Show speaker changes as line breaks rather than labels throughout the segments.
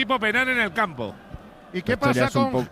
equipo penar en el campo.
¿Y qué pasa con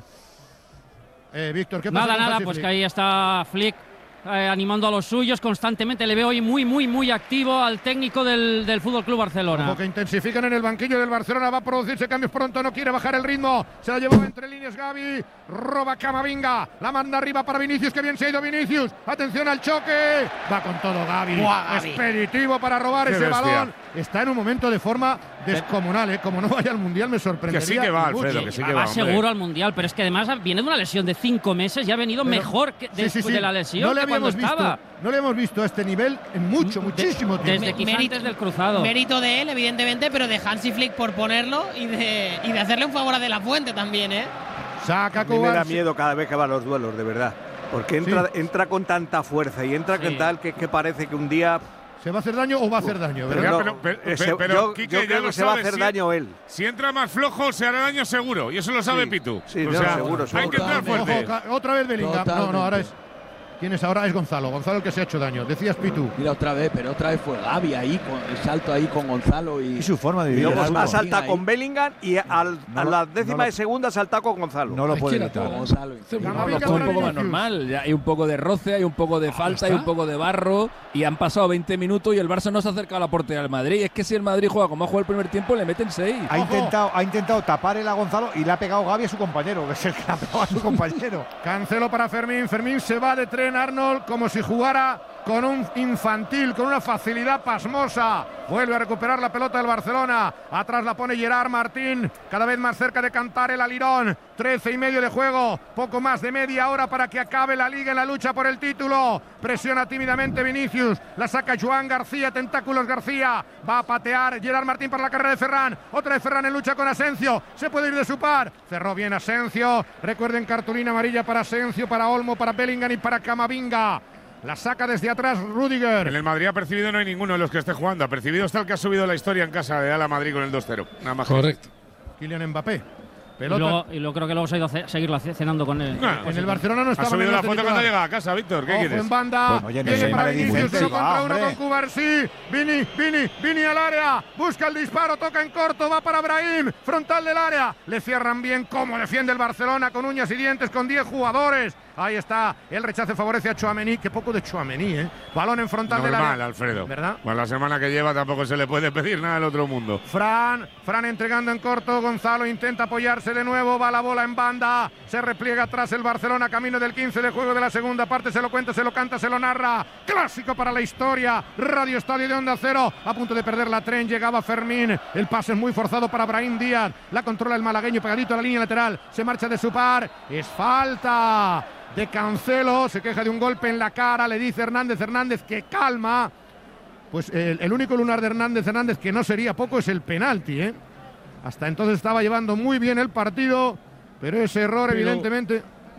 Víctor? ¿Qué pasa con
Nada,
Hansi
pues
Flick?
que ahí está Flick animando a los suyos constantemente. Le veo hoy muy activo al técnico del FC Barcelona.
Ojo que intensifican en el banquillo del Barcelona. Va a producirse cambios pronto. No quiere bajar el ritmo. Se la llevó entre líneas Gavi. Roba Camavinga. La manda arriba para Vinicius. Que bien se ha ido Vinicius. Atención al choque. Va con todo Gavi.
Gavi.
Expeditivo para robar ese balón. Está en un momento de forma descomunal. Como no vaya al Mundial me sorprendería.
Que sí que va, Alfredo, que sí que va.
Va seguro al Mundial, pero es que además viene de una lesión de 5 meses y ha venido mejor que después de la lesión.
No le
que cuando
habíamos visto,
estaba.
no le hemos visto a este nivel en muchísimo tiempo.
Desde quizá antes del cruzado.
Mérito de él, evidentemente, pero de Hansi Flick por ponerlo y de hacerle un favor a De La Fuente también, ¿eh?
Saca
A mí me da
Cubarsí.
miedo cada vez que va a los duelos, de verdad. Porque entra con tanta fuerza y entra con tal que parece que un día…
¿Se va a hacer daño o va a hacer daño?
Pero
¿verdad?
no,
pero
yo
Quique,
creo
ya lo
que se va a
sabes,
hacer daño él.
Si entra más flojo, se hará daño seguro. Y eso lo sabe Pitu.
Sí,
o
no,
sea,
seguro.
Hay que entrar fuerte.
Ojo, otra vez Bellingham. No, ahora es… ¿Quién es ahora? Es Gonzalo. Gonzalo el que se ha hecho daño. Decías Pitu.
Mira otra vez, pero otra vez fue Gavi ahí, con el salto ahí con Gonzalo y
su forma de
Y
vivir.
luego ha saltado con Bellingham y a la décima
lo-
de segunda ha saltado con Gonzalo.
No lo puede evitar.
Gonzalo.
Camavinga
Está un
para
poco más
Vinicius.
normal. Ya hay un poco de roce, hay un poco de falta, hay
está.
un poco de barro. Y han pasado 20 minutos y el Barça no se ha acercado a la portería del Madrid. Es que si el Madrid juega como ha jugado el primer tiempo, le meten 6.
Ha intentado tapar el a Gonzalo y le ha pegado Gavi a su compañero, que es el que le ha pegado a su compañero.
Cancelo para Fermín. Fermín se va de tren, Arnold, como si jugara con un infantil, con una facilidad pasmosa. Vuelve a recuperar la pelota del Barcelona. Atrás la pone Gerard Martín, cada vez más cerca de cantar el alirón. 13:30 de juego, poco más de media hora para que acabe la liga en la lucha por el título. Presiona tímidamente Vinicius, la saca Joan García, tentáculos García. Va a patear Gerard Martín para la carrera de Ferran. Otra vez Ferran en lucha con Asensio. Se puede ir de su par. Cerró bien Asensio. Recuerden, cartulina amarilla para Asensio, para Olmo, para Bellingham y para Camavinga. La saca desde atrás Rüdiger.
En el Madrid ha percibido no hay ninguno de los que esté jugando. Ha percibido está el que ha subido la historia en casa de Ala Madrid con el 2-0. Nada más.
Correcto.
Kylian Mbappé.
Y
Pelota.
luego creo que luego se ha ido a seguirlo cenando con él.
En el Barcelona no
Ha
estaba
subido
en
la
el
foto cuando llega a casa, Víctor. ¿Qué
Ojo
quieres?
en banda.
Bueno, oye, no
Viene
soy
para
maledicente.
Vinicius, uno contra uno
hombre.
con Cubarsí. Vini al área. Busca el disparo, toca en corto, va para Brahim. Frontal del área. Le cierran bien como defiende el Barcelona con uñas y dientes, con 10 jugadores. Ahí está. El rechace favorece a Tchouaméni. Qué poco de Tchouaméni, ¿eh? Balón en frontal del
Normal,
área.
Alfredo.
¿Verdad?
Pues la semana que lleva tampoco se le puede pedir nada al otro mundo.
Fran entregando en corto. Gonzalo intenta apoyarse de nuevo. Va la bola en banda. Se repliega atrás el Barcelona. Camino del 15 de juego de la segunda parte. Se lo cuenta, se lo canta, se lo narra. Clásico para la historia. Radio Estadio de Onda Cero. A punto de perder la tren. Llegaba Fermín. El pase es muy forzado para Brahim Díaz. La controla el malagueño pegadito a la línea lateral. Se marcha de su par. Es falta de Cancelo. Se queja de un golpe en la cara. Le dice Hernández que calma. Pues el único lunar de Hernández que no sería poco es el penalti, ¿eh? Hasta entonces estaba llevando muy bien el partido, pero ese error evidentemente…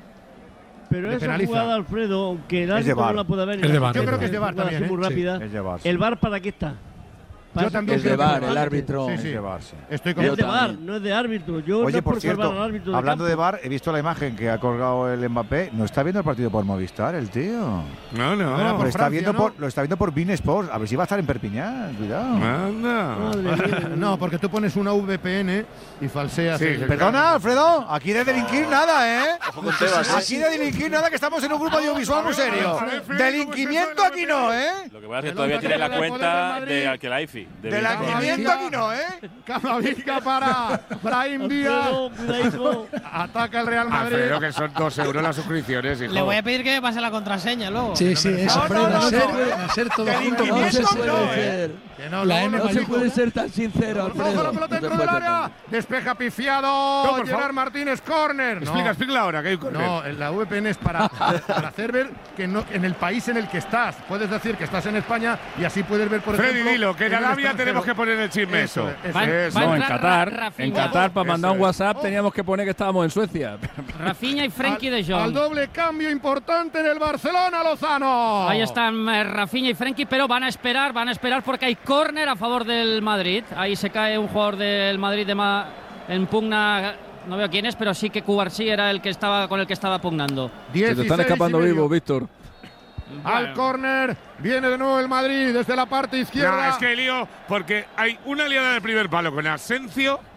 Pero
le
esa
penaliza.
jugada, Alfredo, aunque el
Es de
árbitro no
VAR.
la puede ver…
Es de VAR.
Yo creo que es de VAR también,
Muy
¿eh?
rápida.
Es de VAR, sí.
¿El VAR para qué está?
Yo también
Es de
creo que
VAR, el árbitro.
Sí,
Es
sí.
de VAR, sí.
Estoy con
Es de
Yo
VAR,
también.
no es de árbitro. Yo no
Oye,
es
por
por salvar
cierto,
al árbitro de
hablando de
campo.
VAR, he visto la imagen que ha colgado el Mbappé. No está viendo el partido por Movistar, el tío.
No,
Era
no.
por
Lo está,
Francia,
viendo
¿no?
lo está viendo por Bein Sports. A ver si va a estar en Perpiñán. Cuidado.
Anda.
Madre mía.
No, porque tú pones una VPN y falseas.
Sí,
el…
Perdona, Alfredo. Aquí de delinquir nada, ¿eh? Aquí de delinquir nada, que estamos en un grupo audiovisual muy serio. Delinquimiento aquí no, ¿eh?
Lo que pasa es que todavía tiene la cuenta de Alkelaifi.
Delinquimiento aquí no, ¿eh?
Camavinga para Brahim Díaz.
Alfredo, cuidadito.
Ataca el Real Madrid.
Alfredo, que son 2 euros las suscripciones, hijo.
Le voy a pedir que me pase la contraseña luego.
Sí, sí, eso.
no, no, no,
A ser todo junto.
No se puede
no,
ser.
Que no,
La
luego
M
no
No se
mayúscula.
puede ser tan sincero,
Ojo,
Alfredo.
la pelota
No se
dentro del
puede
área.
ser.
Despeja pifiado.
No, por
Gerard
favor.
Martínez, córner.
Explica ahora que hay que
No, la VPN es para hacer ver que no, en el país en el que estás. Puedes decir que estás en España y así puedes ver, por
Freddy,
ejemplo…
dilo, que en
el
Arabia
extranjero.
tenemos que poner el chisme eso.
Eso.
Va a
No, en
entrar
Qatar.
Rafinha.
En Qatar, para mandar un
Eso es.
WhatsApp, teníamos que poner que estábamos en Suecia.
Rafinha y Frenkie de
Al
Jong.
doble cambio importante en el Barcelona, Lozano.
Ahí están Rafinha y Frenkie, pero van a esperar porque hay córner a favor del Madrid. Ahí se cae un jugador del Madrid en pugna. No veo quién es, pero sí que Cubarsí era el que estaba con el que estaba pugnando.
Se te están escapando vivos, Víctor.
Al córner, viene de nuevo el Madrid desde la parte izquierda.
No, es que lío, porque hay una liada del primer palo con Asensio